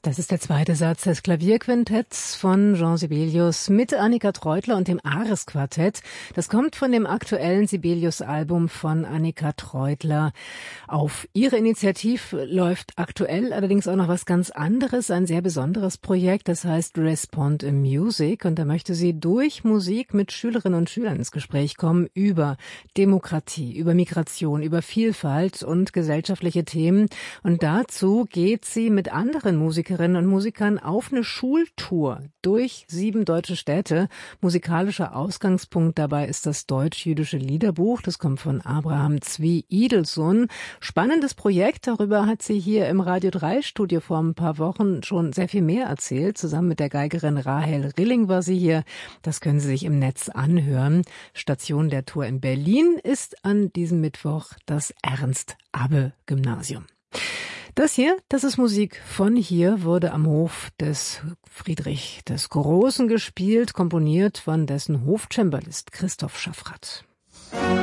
Das ist der zweite Satz des Klavierquintetts von Jean Sibelius mit Annika Treutler und dem Ares-Quartett. Das kommt von dem aktuellen Sibelius-Album von Annika Treutler. Auf ihre Initiative läuft aktuell allerdings auch noch was ganz anderes, ein sehr besonderes Projekt, das heißt Respond in Music. Und da möchte sie durch Musik mit Schülerinnen und Schülern ins Gespräch kommen über Demokratie, über Migration, über Vielfalt und gesellschaftliche Themen. Und dazu geht sie mit anderen Musikerinnen und Musikern auf eine Schultour durch 7 deutsche Städte. Musikalischer Ausgangspunkt dabei ist das deutsch-jüdische Liederbuch. Das kommt von Abraham Zvi Idelsohn. Spannendes Projekt. Darüber hat sie hier im Radio 3 Studio vor ein paar Wochen schon sehr viel mehr erzählt. Zusammen mit der Geigerin Rahel Rilling war sie hier. Das können Sie sich im Netz anhören. Station der Tour in Berlin ist an diesem Mittwoch das Ernst-Abbe-Gymnasium. Das hier, das ist Musik von hier, wurde am Hof des Friedrich des Großen gespielt, komponiert von dessen Hofcembalist Christoph Schaffrath.